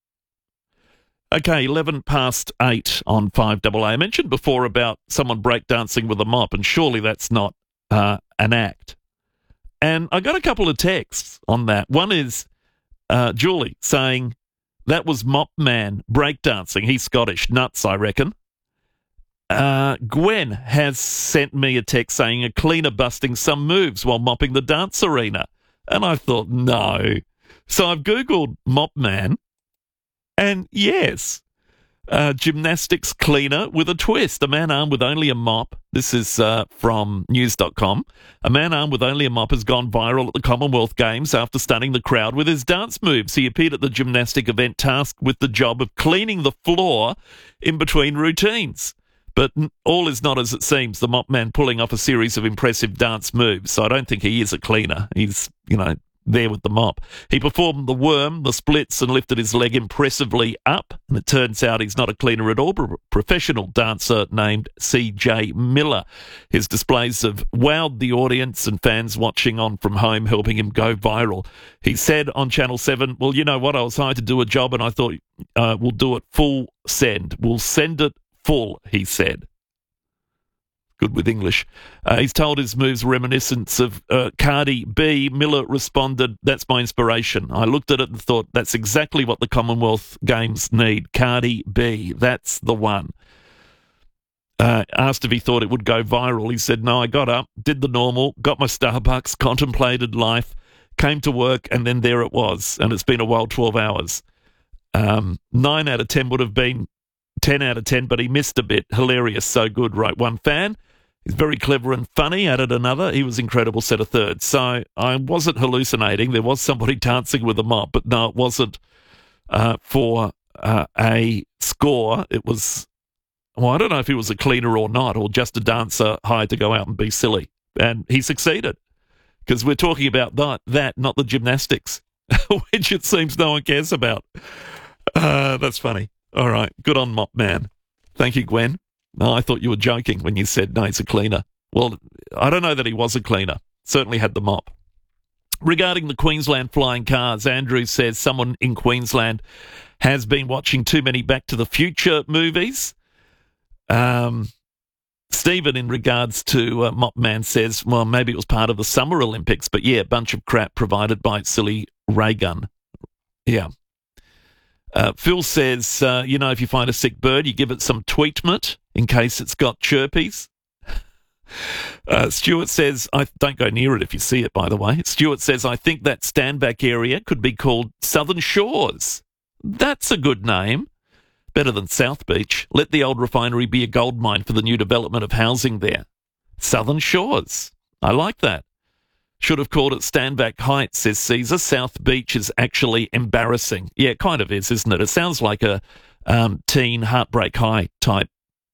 Okay, eleven past eight on five A A. I mentioned before about someone breakdancing with a mop, and surely that's not uh, an act. And I got a couple of texts on that. One is uh, Julie saying, that was Mop Man breakdancing. He's Scottish. Nuts, I reckon. Uh, Gwen has sent me a text saying a cleaner busting some moves while mopping the dance arena. And I thought, no. So I've Googled Mop Man, and yes, uh, gymnastics cleaner with a twist. A man armed with only a mop. This is uh, from news dot com. A man armed with only a mop has gone viral at the Commonwealth Games after stunning the crowd with his dance moves. He appeared at the gymnastic event tasked with the job of cleaning the floor in between routines. But all is not as it seems, the mop man pulling off a series of impressive dance moves. So I don't think he is a cleaner. He's, you know, there with the mop. He performed the worm, the splits, and lifted his leg impressively up. And it turns out he's not a cleaner at all, but a professional dancer named C J Miller. His displays have wowed the audience and fans watching on from home, helping him go viral. He said on Channel seven, well, you know what, I was hired to do a job and I thought uh, we'll do it full send. We'll send it full, he said. Good with English. Uh, he's told his moves reminiscent of uh, Cardi B. Miller responded, that's my inspiration. I looked at it and thought, that's exactly what the Commonwealth Games need. Cardi B, that's the one. Uh, asked if he thought it would go viral. He said, no, I got up, did the normal, got my Starbucks, contemplated life, came to work, and then there it was. And it's been a wild twelve hours. Um, nine out of ten would have been ten out of ten, but he missed a bit. Hilarious, so good, wrote one fan. He's very clever and funny, added another. He was incredible, said a third. So I wasn't hallucinating. There was somebody dancing with a mop, but no, it wasn't uh, for uh, a score. It was, well, I don't know if he was a cleaner or not, or just a dancer hired to go out and be silly. And he succeeded, because we're talking about that, that, not the gymnastics, which it seems no one cares about. Uh, that's funny. All right, good on Mop Man. Thank you, Gwen. No, I thought you were joking when you said, no, he's a cleaner. Well, I don't know that he was a cleaner. Certainly had the mop. Regarding the Queensland flying cars, Andrew says someone in Queensland has been watching too many Back to the Future movies. Um, Stephen, in regards to uh, Mop Man, says, well, maybe it was part of the Summer Olympics, but yeah, a bunch of crap provided by silly ray gun. Yeah. Uh, Phil says, uh, you know, if you find a sick bird, you give it some tweetment in case it's got chirpies. Uh, Stuart says, I don't go near it if you see it, by the way. Stuart says, I think that standback area could be called Southern Shores. That's a good name. Better than South Beach. Let the old refinery be a gold mine for the new development of housing there. Southern Shores. I like that. Should have called it Standback Heights, says Caesar. South Beach is actually embarrassing. Yeah, it kind of is, isn't it? It sounds like a um, teen Heartbreak High type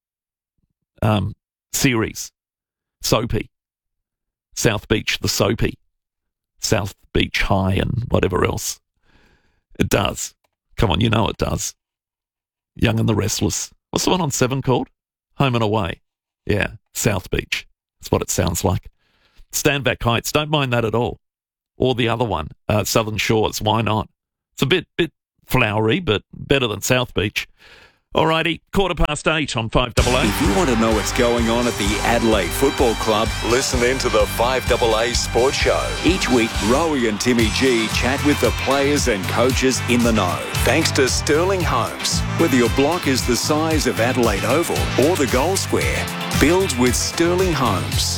um, series. Soapy. South Beach, the soapy. South Beach High and whatever else. It does. Come on, you know it does. Young and the Restless. What's the one on Seven called? Home and Away. Yeah, South Beach. That's what it sounds like. Standback Heights, don't mind that at all. Or the other one, uh, Southern Shores, why not? It's a bit bit flowery, but better than South Beach. Alrighty, quarter past eight on five double A. If you want to know what's going on at the Adelaide Football Club, listen in to the five double A Sports Show. Each week, Rowie and Timmy G chat with the players and coaches in the know. Thanks to Sterling Homes. Whether your block is the size of Adelaide Oval or the Gold Square, build with Sterling Homes.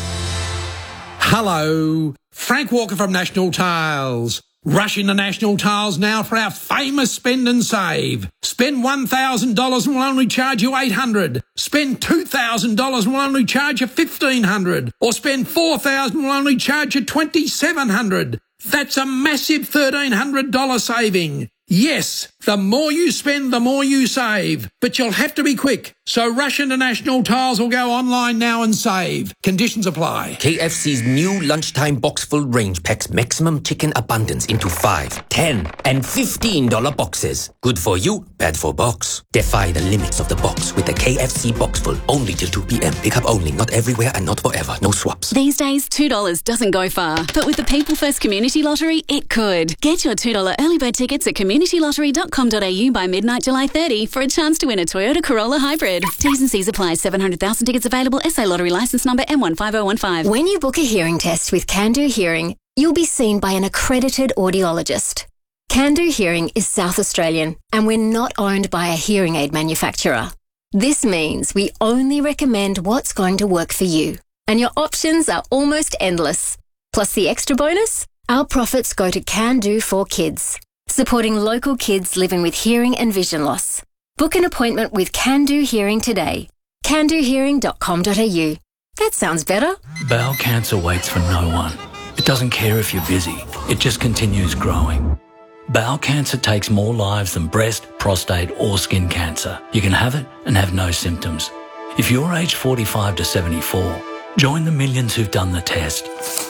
Hello, Frank Walker from National Tiles. Rush into National Tiles now for our famous spend and save. Spend one thousand dollars and we'll only charge you eight hundred dollars. Spend two thousand dollars and we'll only charge you fifteen hundred dollars. Or spend four thousand dollars and we'll only charge you twenty-seven hundred dollars. That's a massive thirteen hundred dollars saving. Yes, the more you spend, the more you save. But you'll have to be quick. So rush into National Tiles or go online now and save. Conditions apply. K F C's new lunchtime box full range packs maximum chicken abundance into five, ten, and fifteen dollar boxes. Good for you, bad for box. Defy the limits of the box with the K F C box full. Only till two p.m. Pick up only, not everywhere and not forever. No swaps. These days, two dollars doesn't go far. But with the People First Community Lottery, it could. Get your two dollars early bird tickets at community lottery dot com dot a u by midnight July thirtieth for a chance to win a Toyota Corolla Hybrid. T's and C's apply. seven hundred thousand tickets available. S A Lottery licence number M one five oh one five. When you book a hearing test with Can Do Hearing, you'll be seen by an accredited audiologist. Can Do Hearing is South Australian, and we're not owned by a hearing aid manufacturer. This means we only recommend what's going to work for you, and your options are almost endless. Plus the extra bonus, our profits go to Can Do for Kids, supporting local kids living with hearing and vision loss. Book an appointment with Can Do Hearing today. can do hearing dot com dot a u. That sounds better. Bowel cancer waits for no one. It doesn't care if you're busy. It just continues growing. Bowel cancer takes more lives than breast, prostate or skin cancer. You can have it and have no symptoms. If you're aged forty-five to seventy-four, join the millions who've done the test.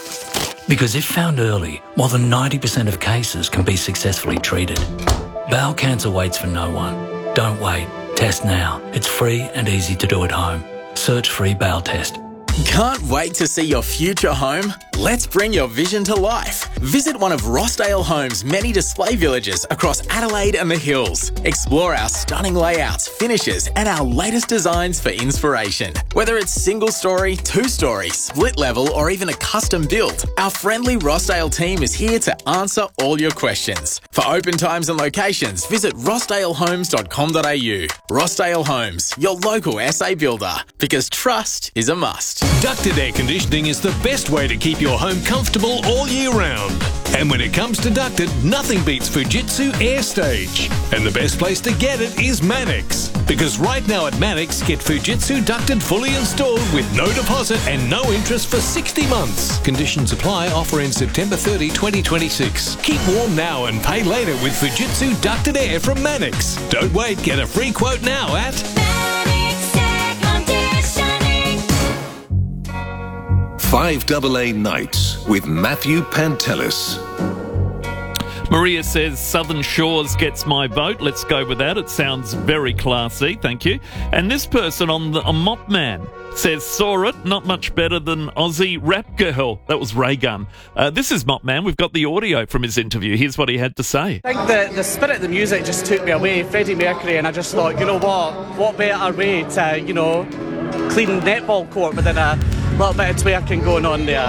Because if found early, more than ninety percent of cases can be successfully treated. Bowel cancer waits for no one. Don't wait. Test now. It's free and easy to do at home. Search free bowel test. Can't wait to see your future home? Let's bring your vision to life. Visit one of Rossdale Homes' many display villages across Adelaide and the Hills. Explore our stunning layouts, finishes, and our latest designs for inspiration. Whether it's single story, two story, split level, or even a custom build, our friendly Rossdale team is here to answer all your questions. For open times and locations, visit rossdale homes dot com dot a u. Rossdale Homes, your local S A builder, because trust is a must. Ducted air conditioning is the best way to keep your home comfortable all year round. And when it comes to ducted, nothing beats Fujitsu AirStage. And the best place to get it is Manix. Because right now at Manix, get Fujitsu ducted fully installed with no deposit and no interest for sixty months. Conditions apply. Offer in September thirtieth, twenty twenty-six. Keep warm now and pay later with Fujitsu ducted air from Manix. Don't wait. Get a free quote now at five double A Nights with Matthew Pantelis. Maria says Southern Shores gets my vote. Let's go with that. It sounds very classy. Thank you. And this person on the on Mopman says, saw it, not much better than Aussie Rap Girl. That was Ray Gun. Uh, this is Mopman. We've got the audio from his interview. Here's what he had to say. I think the, the spirit of the music just took me away, Freddie Mercury, and I just thought, you know what, what better way to, you know, clean netball court within a little bit of twerking going on there.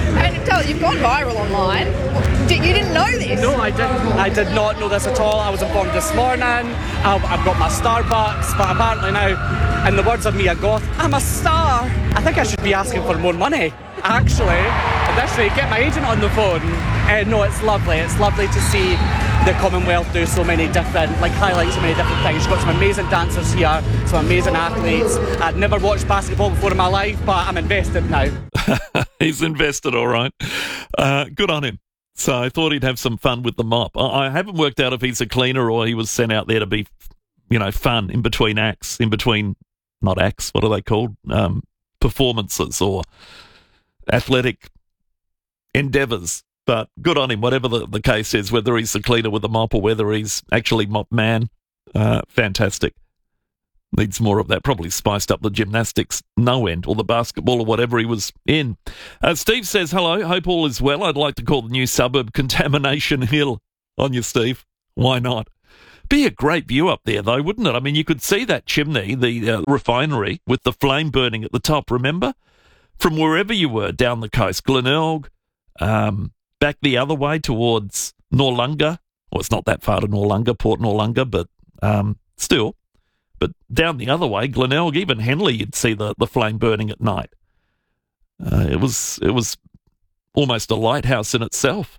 And tell you've gone viral online. Did, you didn't know this? No, I didn't. I did not know this at all. I was informed this morning. I've, I've got my Starbucks, but apparently now, in the words of Mia Goth, I'm a star. I think I should be asking for more money, actually. This week, get my agent on the phone. Uh, no, it's lovely. It's lovely to see the Commonwealth do so many different, like highlight so many different things. You've got some amazing dancers here, some amazing athletes. I'd never watched basketball before in my life, but I'm invested now. He's invested, all right. Uh, good on him. So I thought he'd have some fun with the mop. I, I haven't worked out if he's a cleaner or he was sent out there to be, you know, fun in between acts, in between, not acts, what are they called? Um, performances or athletic endeavours. But good on him, whatever the, the case is, whether he's a cleaner with a mop or whether he's actually mop man. Uh, fantastic. Needs more of that. Probably spiced up the gymnastics no end, or the basketball or whatever he was in. Uh, Steve says, hello, hope all is well. I'd like to call the new suburb Contamination Hill on you, Steve. Why not? Be a great view up there, though, wouldn't it? I mean, you could see that chimney, the uh, refinery, with the flame burning at the top, remember? From wherever you were down the coast, Glenelg, um, back the other way towards Noarlunga. Well, it's not that far to Noarlunga, Port Noarlunga, but um, still. But down the other way, Glenelg, even Henley, you'd see the, the flame burning at night. Uh, it was it was almost a lighthouse in itself.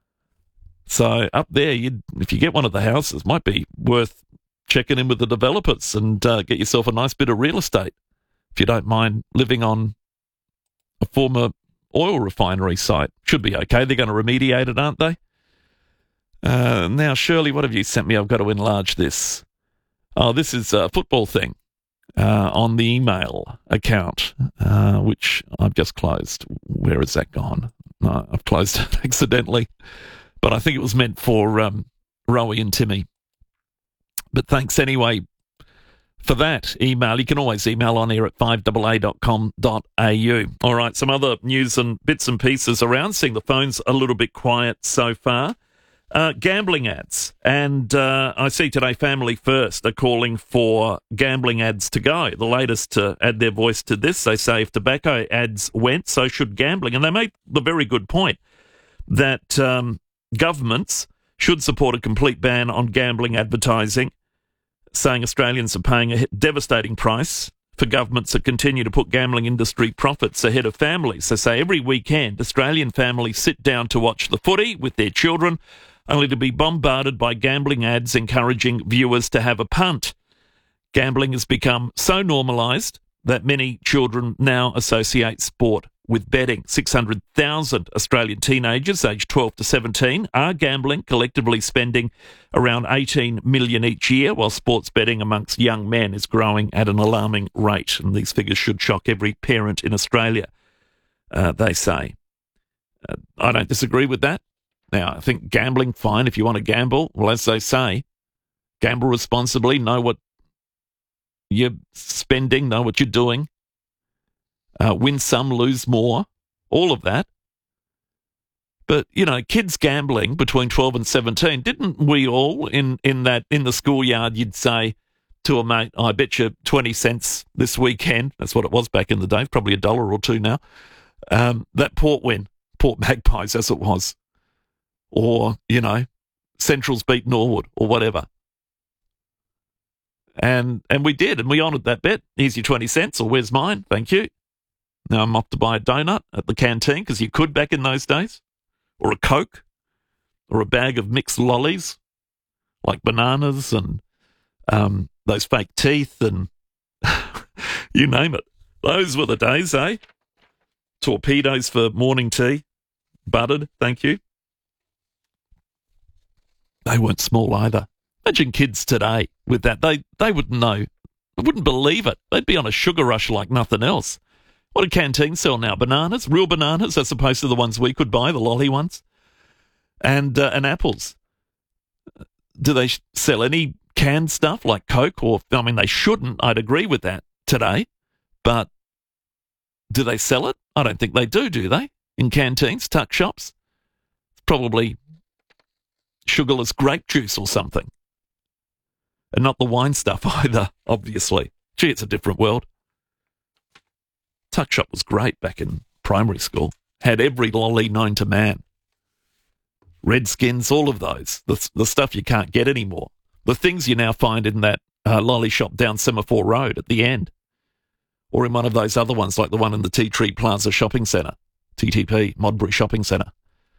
So up there, you'd, if you get one of the houses, might be worth checking in with the developers and uh, get yourself a nice bit of real estate, if you don't mind living on a former oil refinery site. Should be okay. They're going to remediate it, aren't they? Uh, now, Shirley, what have you sent me? I've got to enlarge this. Oh, this is a football thing uh, on the email account, uh, which I've just closed. Where has that gone? No, I've closed it accidentally, but I think it was meant for um, Rowie and Timmy. But thanks anyway for that email. You can always email on here at five a a dot com dot a u. All right, some other news and bits and pieces around, seeing the phone's a little bit quiet so far. Uh, gambling ads. And uh, I see today Family First are calling for gambling ads to go. The latest to add their voice to this, they say if tobacco ads went, so should gambling. And they make the very good point that um, governments should support a complete ban on gambling advertising, saying Australians are paying a devastating price for governments that continue to put gambling industry profits ahead of families. They say every weekend Australian families sit down to watch the footy with their children, only to be bombarded by gambling ads encouraging viewers to have a punt. Gambling has become so normalised that many children now associate sport with betting. six hundred thousand Australian teenagers aged twelve to seventeen are gambling, collectively spending around eighteen million dollars each year, while sports betting amongst young men is growing at an alarming rate. And these figures should shock every parent in Australia, uh, they say. Uh, I don't disagree with that. Now, I think gambling, fine, if you want to gamble. Well, as they say, gamble responsibly, know what you're spending, know what you're doing. Uh, win some, lose more, all of that. But, you know, kids gambling between twelve and seventeen, didn't we all in, in that in the schoolyard, you'd say to a mate, I bet you twenty cents this weekend. That's what it was back in the day, probably a dollar or two now. Um, that Port win, Port Magpies, as it was. Or, you know, Central's beat Norwood or whatever. And and we did, and we honoured that bet. Here's your twenty cents, or where's mine? Thank you. Now I'm off to buy a donut at the canteen, because you could back in those days. Or a Coke. Or a bag of mixed lollies, like bananas and um, those fake teeth and you name it. Those were the days, eh? Torpedoes for morning tea. Buttered, thank you. They weren't small either. Imagine kids today with that. They they wouldn't know. They wouldn't believe it. They'd be on a sugar rush like nothing else. What do canteens sell now? Bananas? Real bananas as opposed to the ones we could buy, the lolly ones? And, uh, and apples. Do they sell any canned stuff like Coke? Or, I mean, they shouldn't. I'd agree with that today. But do they sell it? I don't think they do, do they? In canteens, tuck shops? It's probably sugarless grape juice or something. And not the wine stuff either, obviously. Gee, it's a different world. Tuck shop was great back in primary school. had every lolly known to man. Redskins, all of those, the, the stuff you can't get anymore. The things you now find in that uh, lolly shop down Semaphore Road at the end, or in one of those other ones like the one in the Tea Tree Plaza Shopping Centre, T T P, Modbury Shopping Centre.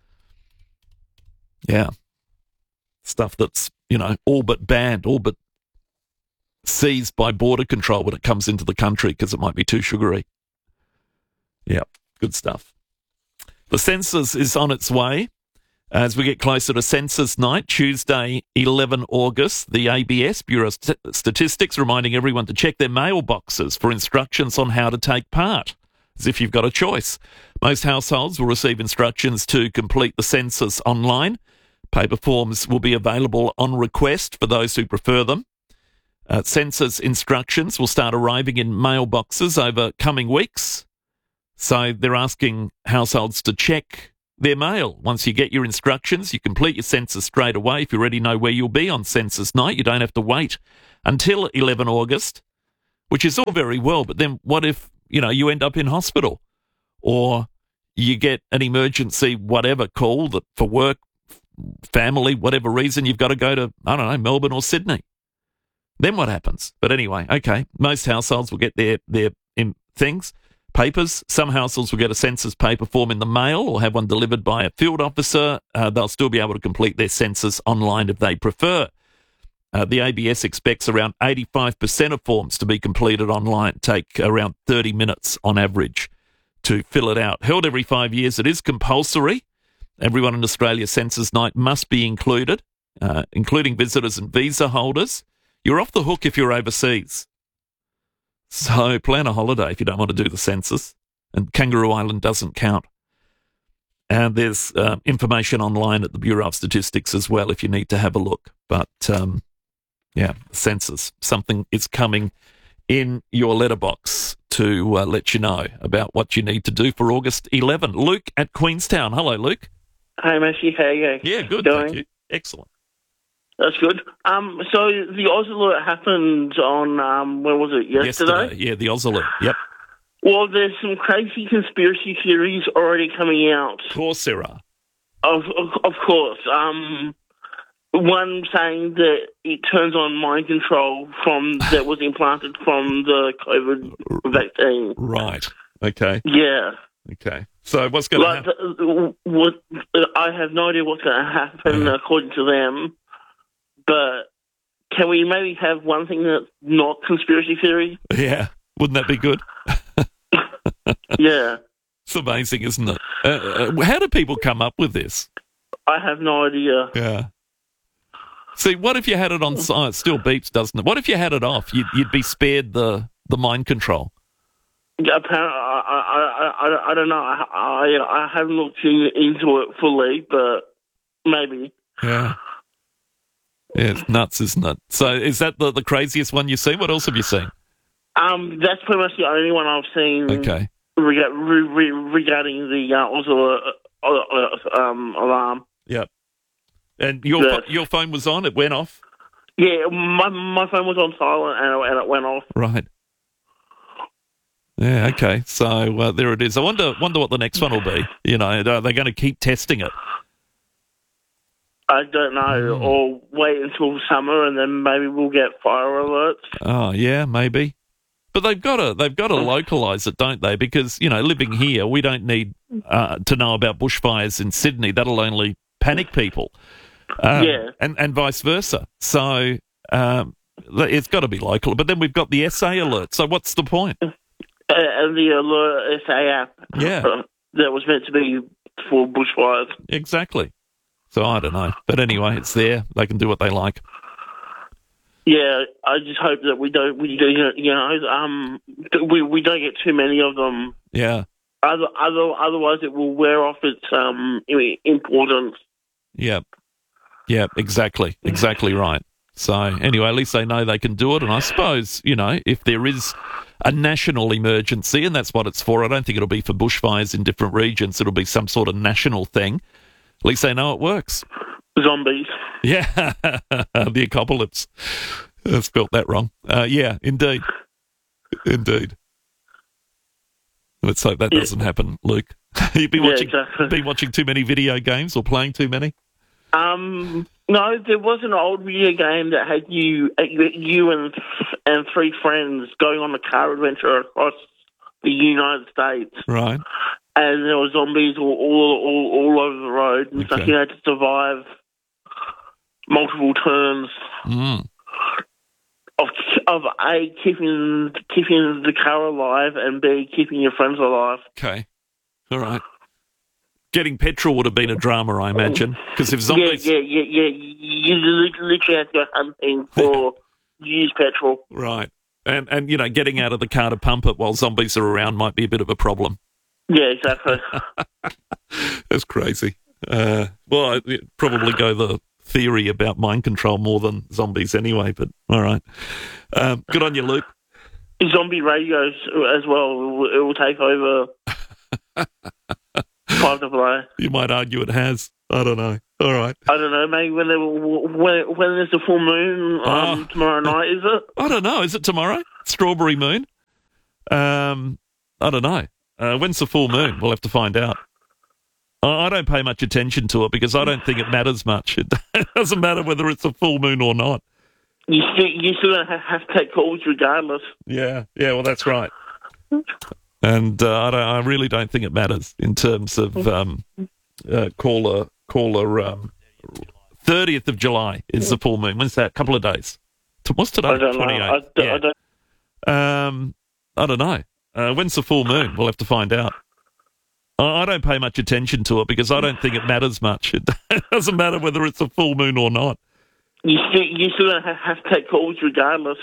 Yeah. Stuff that's, you know, all but banned, all but seized by border control when it comes into the country because it might be too sugary. Yeah, good stuff. The census is on its way. As we get closer to census night, Tuesday, eleventh of August, the A B S, Bureau of St- Statistics, reminding everyone to check their mailboxes for instructions on how to take part, as if you've got a choice. Most households will receive instructions to complete the census online. Paper forms will be available on request for those who prefer them. Uh, census instructions will start arriving in mailboxes over coming weeks. So they're asking households to check their mail. Once you get your instructions, you complete your census straight away. If you already know where you'll be on census night, you don't have to wait until eleventh of August, which is all very well. But then what if, you know, you end up in hospital or you get an emergency, whatever call that for work, family, whatever reason, you've got to go to, I don't know, Melbourne or Sydney. Then what happens? But anyway, okay, most households will get their, their in, things. Papers. Some households will get a census paper form in the mail or have one delivered by a field officer. Uh, they'll still be able to complete their census online if they prefer. Uh, the A B S expects around eighty-five percent of forms to be completed online, take around thirty minutes on average to fill it out. Held every five years, it is compulsory. Everyone in Australia census night must be included, uh, including visitors and visa holders. You're off the hook if you're overseas. So plan a holiday if you don't want to do the census. And Kangaroo Island doesn't count. And there's uh, information online at the Bureau of Statistics as well if you need to have a look. But, um, yeah, census, something is coming in your letterbox to uh, let you know about what you need to do for August eleventh. Luke at Queenstown. Hello, Luke. Hey, Messi. How are you? Yeah, good, doing? Thank you. Excellent. That's good. Um, so the Oz Alert happened on, um, when was it, yesterday? Yesterday, yeah, the Oz Alert, yep. Well, there's some crazy conspiracy theories already coming out. Of course there are. Of, of, of course. Um, one saying that it turns on mind control from that was implanted from the COVID vaccine. Right, okay. Yeah. Okay. So what's going to like happen? The, what, I have no idea what's going to happen yeah. according to them. But can we maybe have one thing that's not conspiracy theory? Yeah. Wouldn't that be good? Yeah. It's amazing, isn't it? Uh, uh, how do people come up with this? I have no idea. Yeah. See, what if you had it on... Oh, it still beeps, doesn't it? What if you had it off? You'd, you'd be spared the, the mind control. Yeah, apparently, I, I, I, I don't know. I, I, I haven't looked in, into it fully, but maybe. Yeah. Yeah, it's nuts, isn't it? So is that the, the craziest one you've seen? What else have you seen? Um, that's pretty much the only one I've seen. Okay. Reg- re- re- regarding the uh, also uh, uh, um, alarm. Yep. And your Yes. pho- your phone was on. It went off. Yeah, my my phone was on silent and it, and it went off. Right. Yeah. Okay. So uh, there it is. I wonder wonder what the next one will be. You know, are they going to keep testing it? I don't know, Mm. or wait until summer and then maybe we'll get fire alerts. Oh, yeah, maybe. But they've got to they've got to localise it, don't they? Because, you know, living here, we don't need uh, to know about bushfires in Sydney. That'll only panic people. Um, Yeah. And, and vice versa. So um, it's got to be local. But then we've got the S A alert. So what's the point? Uh, and the Alert S A app. Yeah. uh, that was meant to be for bushfires. Exactly. So I don't know. But anyway, it's there. They can do what they like. Yeah, I just hope that we don't, we do, you know, um, we we don't get too many of them. Yeah. Other, other, otherwise, it will wear off its um importance. Yeah. Yeah, exactly. Exactly right. So anyway, at least they know they can do it. And I suppose, you know, if there is a national emergency, and that's what it's for, I don't think it'll be for bushfires in different regions. It'll be some sort of national thing. At least they know it works. Zombies. Yeah, the apocalypse. I spelt that wrong. Uh, yeah, indeed. Indeed. Let's hope that Yeah. doesn't happen, Luke. You'd be Yeah, watching, exactly. be watching too many video games or playing too many. Um, no, there was an old video game that had you, you and and three friends going on a car adventure across the United States. Right. And there were zombies all all, all, all over the road, and so Okay. you had to survive multiple turns Mm. of of A, keeping keeping the car alive, and B, keeping your friends alive. Okay. All right. Getting petrol would have been a drama, I imagine, because if zombies... Yeah, yeah, yeah, yeah. You li- literally have to go hunting for used petrol. Right. And, and, you know, getting out of the car to pump it while zombies are around might be a bit of a problem. Yeah, exactly. That's crazy. Uh, well, I'd probably go the theory about mind control more than zombies anyway, but all right. Um, good on you, Luke. Zombie radios as well. It will, it will take over five double A. You might argue it has. I don't know. All right. I don't know. Maybe when there, when when there's a full moon um, Oh. tomorrow night, is it? I don't know. Is it tomorrow? Strawberry moon? Um, I don't know. Uh, when's the full moon? We'll have to find out. I I don't pay much attention to it because I don't think it matters much. It doesn't matter whether it's a full moon or not. You still you still have have to take calls regardless. Yeah, yeah. Well, that's right. And uh, I, don't, I really don't think it matters in terms of um, uh, caller caller. Um, thirtieth of July is the full moon. When's that? A couple of days. T- What's today? I don't know. twenty-eighth. I, d- Yeah. I don't. Um, I don't know. Uh, when's the full moon? We'll have to find out. I I don't pay much attention to it because I don't think it matters much. It doesn't matter whether it's a full moon or not. You still you still have have to take calls regardless.